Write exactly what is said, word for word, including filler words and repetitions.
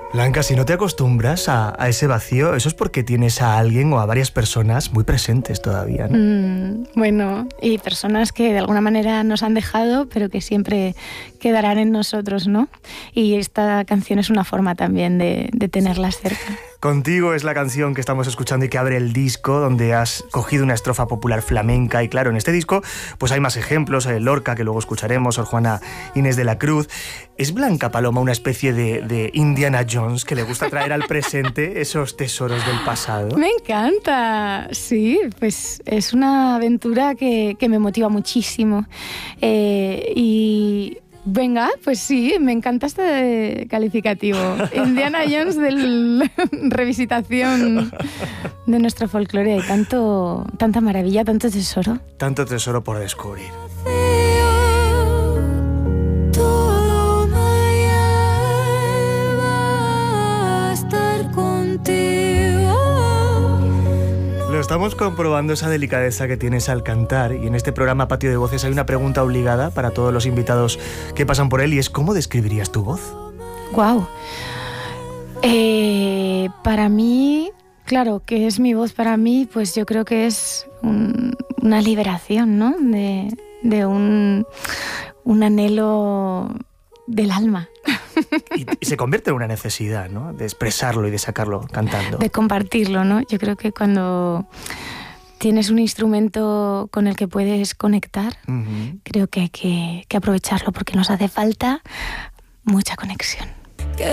Blanca, si no te acostumbras a, a ese vacío, eso es porque tienes a alguien o a varias personas muy presentes todavía, ¿no? Mm, bueno, y personas que de alguna manera nos han dejado, pero que siempre quedarán en nosotros, ¿no? Y esta canción es una forma también de, de tenerlas cerca. Contigo es la canción que estamos escuchando y que abre el disco, donde has cogido una estrofa popular flamenca. Y claro, en este disco pues hay más ejemplos, hay Lorca, que luego escucharemos, Sor Juana Inés de la Cruz. ¿Es Blanca Paloma una especie de, de Indiana Jones que le gusta traer al presente esos tesoros del pasado? Me encanta, sí, pues es una aventura que, que me motiva muchísimo. Eh, y... Venga, pues sí, me encanta este calificativo. Indiana Jones de la revisitación de nuestro folclore. Hay tanto, tanta maravilla, tanto tesoro. Tanto tesoro por descubrir. Todo me lleva a estar contigo. Lo estamos comprobando, esa delicadeza que tienes al cantar, y en este programa Patio de Voces hay una pregunta obligada para todos los invitados que pasan por él, y es: ¿cómo describirías tu voz? Guau. Eh, para mí, claro, ¿qué es mi voz para mí? Pues yo creo que es un, una liberación, ¿no? De, de un, un anhelo del alma. Y, y se convierte en una necesidad, ¿no? De expresarlo y de sacarlo cantando. De compartirlo, ¿no? Yo creo que cuando tienes un instrumento con el que puedes conectar, uh-huh. creo que hay que, que aprovecharlo, porque nos hace falta mucha conexión.